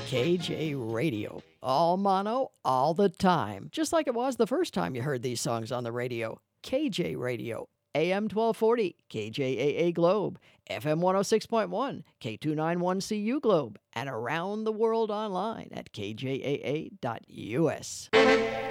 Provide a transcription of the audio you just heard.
KJ Radio. All mono, all the time. Just like it was the first time you heard these songs on the radio. KJ Radio. AM 1240, KJAA Globe. FM 106.1, K291CU Globe. And around the world online at kjaa.us.